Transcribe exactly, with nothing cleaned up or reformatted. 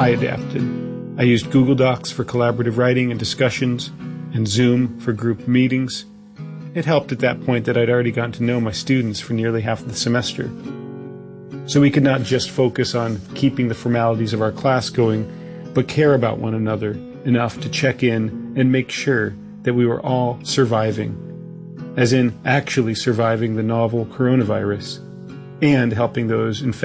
I adapted. I used Google Docs for collaborative writing and discussions, and Zoom for group meetings. It helped at that point that I'd already gotten to know my students for nearly half the semester. So we could not just focus on keeping the formalities of our class going, but care about one another enough to check in and make sure that we were all surviving, as in actually surviving the novel coronavirus, and helping those infected